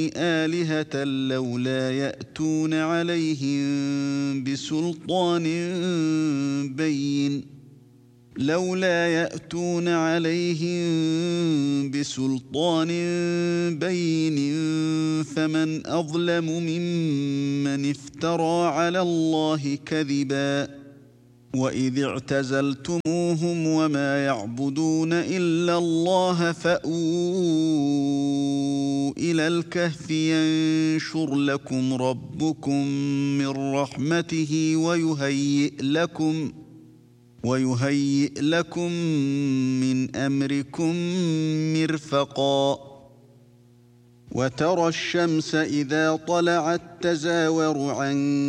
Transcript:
آلهة لولا يأتون عليهم بسلطان بين فمن أظلم ممن افترى على الله كذبا وإذ اعتزلتموهم وما يعبدون إلا الله فأووا إلى الكهف ينشر لكم ربكم من رحمته ويهيئ لكم من أمركم مرفقا وترى الشمس إذا طلعت تزاور عن